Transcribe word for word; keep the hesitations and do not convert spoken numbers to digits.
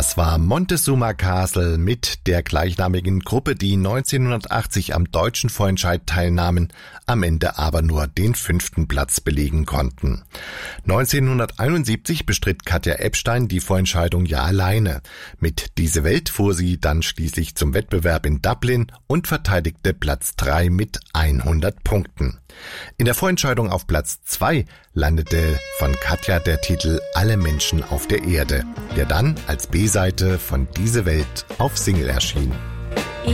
Das war Montezuma Castle mit der gleichnamigen Gruppe, die neunzehnhundertachtzig am deutschen Vorentscheid teilnahmen, am Ende aber nur den fünften Platz belegen konnten. neunzehnhunderteinundsiebzig bestritt Katja Ebstein die Vorentscheidung ja alleine. Mit Diese Welt fuhr sie dann schließlich zum Wettbewerb in Dublin und verteidigte Platz drei mit hundert Punkten. In der Vorentscheidung auf Platz zwei landete von Katja der Titel Alle Menschen auf der Erde, der dann als B-Seite von Diese Welt auf Single erschien.